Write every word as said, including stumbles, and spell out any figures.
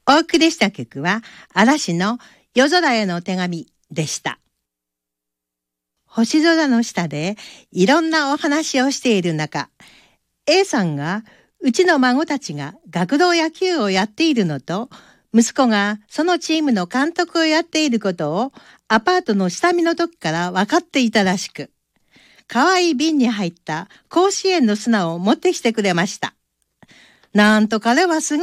お送りした曲は嵐の夜空への手紙でした。星空の下でいろんなお話をしている中、A さんがうちの孫たちが学童野球をやっているのと、息子がそのチームの監督をやっていることをアパートの下見の時から分かっていたらしく、かわいい瓶に入った甲子園の砂を持ってきてくれました。なんと彼はすごい